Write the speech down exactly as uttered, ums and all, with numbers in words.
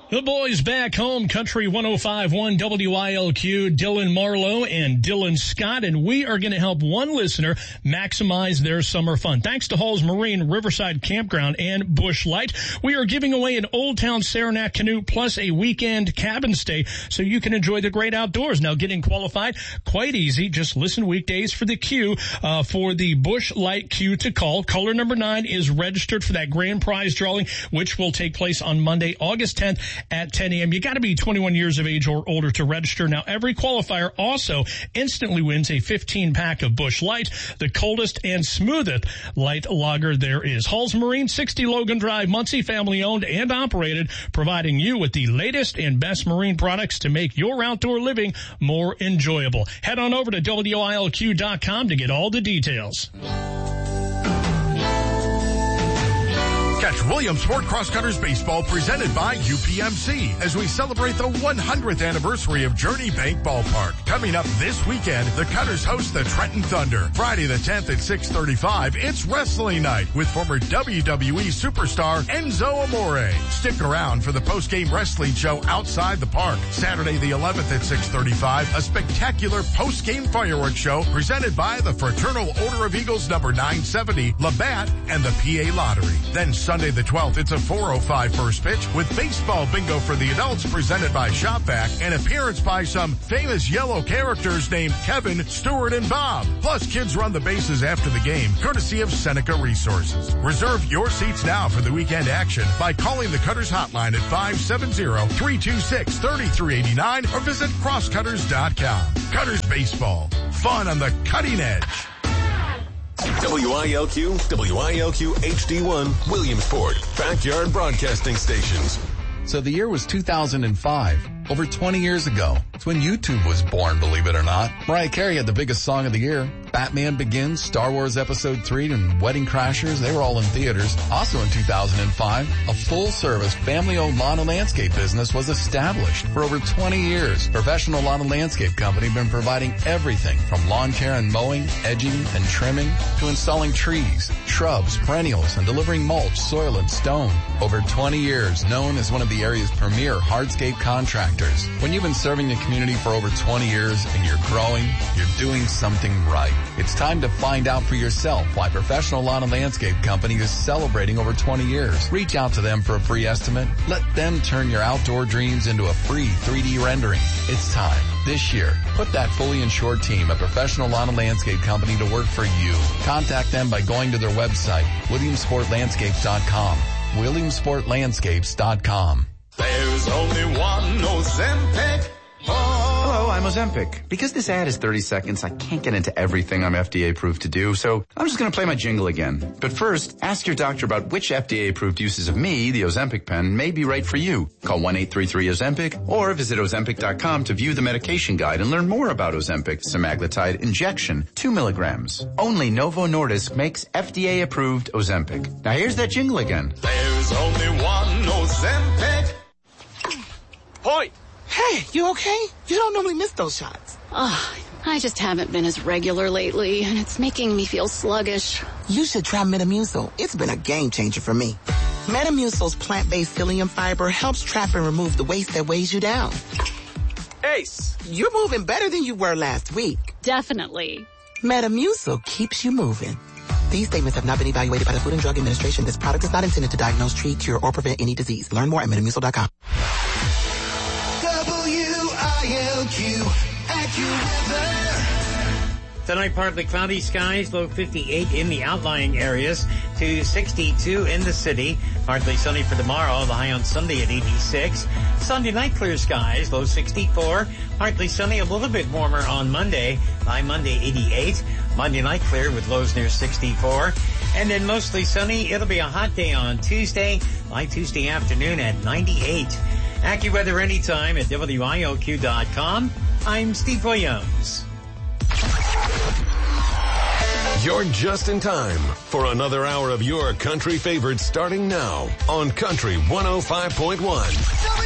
The boys back home, Country one oh five point one W I L Q, Dylan Marlowe and Dylan Scott, and we are going to help one listener maximize their summer fun. Thanks to Halls Marine, Riverside Campground, and Busch Light, we are giving away an Old Town Saranac canoe plus a weekend cabin stay so you can enjoy the great outdoors. Now, getting qualified, quite easy. Just listen weekdays for the queue uh, for the Busch Light queue to call. Caller number nine is registered for that grand prize drawing, which will take place on Monday, August tenth. At ten a.m. You got to be twenty-one years of age or older to register. Now, every qualifier also instantly wins a fifteen pack of Busch Light, the coldest and smoothest light lager there is. Halls Marine, sixty Logan Drive, Muncie, family owned and operated, providing you with the latest and best marine products to make your outdoor living more enjoyable. Head on over to W I L Q dot com to get all the details. Catch Williamsport Crosscutters Baseball presented by U P M C as we celebrate the one hundredth anniversary of Journey Bank Ballpark. Coming up this weekend, the Cutters host the Trenton Thunder. Friday the tenth at six thirty-five, it's wrestling night with former W W E superstar Enzo Amore. Stick around for the post-game wrestling show outside the park. Saturday the eleventh at six thirty-five, a spectacular post-game fireworks show presented by the Fraternal Order of Eagles number nine seventy, Labatt, and the P A Lottery. Then Sunday the twelfth, it's a four oh five first pitch with baseball bingo for the adults presented by Shopback and appearance by some famous yellow characters named Kevin, Stuart, and Bob. Plus, kids run the bases after the game, courtesy of Seneca Resources. Reserve your seats now for the weekend action by calling the Cutters hotline at five seven zero, three two six, three three eight nine or visit crosscutters dot com. Cutters Baseball. Fun on the cutting edge. W I L Q, W I L Q H D one, Williamsport, Backyard Broadcasting Stations. So the year was two thousand five, over twenty years ago. It's when YouTube was born, believe it or not. Mariah Carey had the biggest song of the year. Batman Begins, Star Wars Episode three, and Wedding Crashers, they were all in theaters. Also in two thousand five, a full-service, family-owned lawn and landscape business was established. For over twenty years, Professional Lawn and Landscape Company have been providing everything from lawn care and mowing, edging, and trimming, to installing trees, shrubs, perennials, and delivering mulch, soil, and stone. Over twenty years, known as one of the area's premier hardscape contractors. When you've been serving the community for over twenty years and you're growing, you're doing something right. It's time to find out for yourself why Professional Lawn and Landscape Company is celebrating over twenty years. Reach out to them for a free estimate. Let them turn your outdoor dreams into a free three D rendering. It's time. This year, put that fully insured team at Professional Lawn and Landscape Company to work for you. Contact them by going to their website, williamsport landscapes dot com. williamsport landscapes dot com. There's only one Ozempic. Oh. Hello, I'm Ozempic. Because this ad is thirty seconds, I can't get into everything I'm F D A approved to do, so I'm just going to play my jingle again. But first, ask your doctor about which F D A approved uses of me, the Ozempic pen, may be right for you. Call one eight three three Ozempic or visit ozempic dot com to view the medication guide and learn more about Ozempic semaglutide injection, two milligrams. Only Novo Nordisk makes F D A approved Ozempic. Now here's that jingle again. There's only one Ozempic. Hoy! Hey, you okay? You don't normally miss those shots. Oh, I just haven't been as regular lately, and it's making me feel sluggish. You should try Metamucil. It's been a game changer for me. Metamucil's plant-based psyllium fiber helps trap and remove the waste that weighs you down. Ace, you're moving better than you were last week. Definitely. Metamucil keeps you moving. These statements have not been evaluated by the Food and Drug Administration. This product is not intended to diagnose, treat, cure, or prevent any disease. Learn more at metamucil dot com. W I L Q, AccuWeather. Tonight, partly cloudy skies, low fifty-eight in the outlying areas to sixty-two in the city. Partly sunny for tomorrow, the high on Sunday at eighty-six. Sunday night, clear skies, low sixty-four. Partly sunny, a little bit warmer on Monday, high Monday eighty-eight. Monday night clear with lows near sixty-four. And then mostly sunny, it'll be a hot day on Tuesday, light Tuesday afternoon at ninety-eight. AccuWeather anytime at W I L Q dot com. I'm Steve Williams. You're just in time for another hour of your country favorites starting now on Country one oh five point one.